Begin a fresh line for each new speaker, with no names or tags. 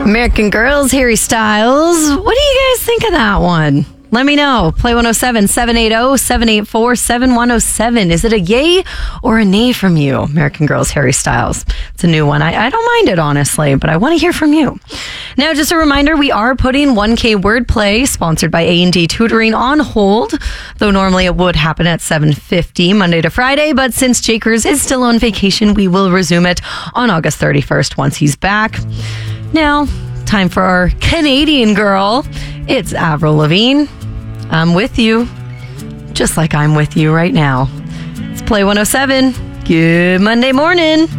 American Girls, Harry Styles. What do you guys think of that one? Let me know. Play 107-780-784-7107. Is it a yay or a nay from you? American Girls, Harry Styles. It's a new one. I don't mind it, honestly, but I want to hear from you. Now, just a reminder, we are putting 1K Wordplay, sponsored by A&D Tutoring, on hold, though normally it would happen at 7:50 Monday to Friday, but since Jakers is still on vacation, we will resume it on August 31st once he's back. Now, time for our Canadian girl. It's Avril Lavigne. I'm with you, just like I'm with you right now. It's Play 107. Good Monday morning.